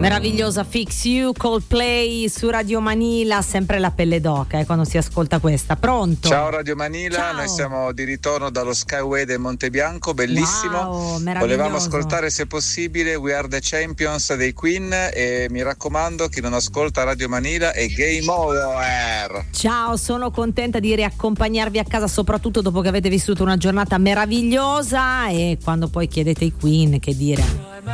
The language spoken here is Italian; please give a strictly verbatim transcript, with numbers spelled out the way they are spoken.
Meravigliosa Fix You, Coldplay su Radio Manila, sempre la pelle d'oca eh, quando si ascolta questa. Pronto? Ciao Radio Manila, Ciao. Noi siamo di ritorno dallo Skyway del Monte Bianco, bellissimo. Wow, Volevamo ascoltare se possibile We Are the Champions dei Queen e mi raccomando, chi non ascolta Radio Manila è Game Over. Ciao, sono contenta di riaccompagnarvi a casa, soprattutto dopo che avete vissuto una giornata meravigliosa, e quando poi chiedete i Queen, che dire.